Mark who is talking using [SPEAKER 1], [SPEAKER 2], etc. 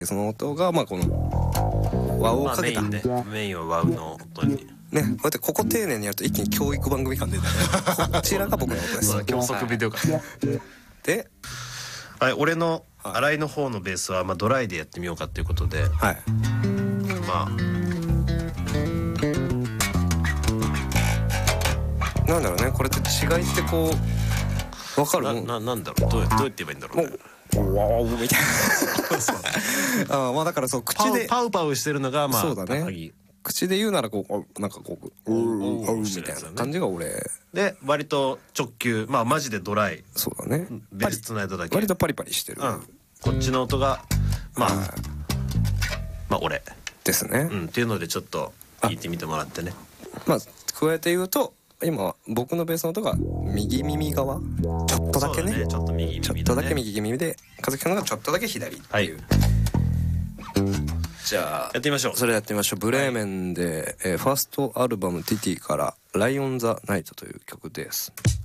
[SPEAKER 1] その音がまあこの和をかけた、
[SPEAKER 2] メインは和の音に
[SPEAKER 1] ね、こうやってここ丁寧にやると一気に教育番組感出てねこちらが僕の音です
[SPEAKER 2] 教則ビデオか
[SPEAKER 1] で、
[SPEAKER 2] はい、俺の新井の方のベースはまあドライでやってみようかっていうことで、
[SPEAKER 1] はい、
[SPEAKER 2] まあ
[SPEAKER 1] なんだろうね、これって違いってこう分かるもん
[SPEAKER 2] なんだろう、どうやって言えばいいんだろうね。
[SPEAKER 1] わおみたいなあ、まあだからそう口で
[SPEAKER 2] パウパウしてるのがまあ
[SPEAKER 1] そうだね、口で言うならこうなんかこうみたいな感じが俺
[SPEAKER 2] で、割と直球、まあマジでドライ、
[SPEAKER 1] そうだね、
[SPEAKER 2] ベースつないだだけ
[SPEAKER 1] 割とパリパリしてる、
[SPEAKER 2] こっちの音がまあ俺
[SPEAKER 1] ですね、
[SPEAKER 2] っていうのでちょっと聞いてみてもらってね。
[SPEAKER 1] まあ加えて言うと今僕のベースの音が右耳側ちょっとだけね、
[SPEAKER 2] ちょっと右耳、
[SPEAKER 1] ちょっとだけ右耳で、和樹さんのがちょっとだけ左っていう、じゃあ
[SPEAKER 2] やってみましょう。
[SPEAKER 1] それやってみましょう。ブレーメンで、ファーストアルバムティティからライオン・ザ・ナイトという曲です。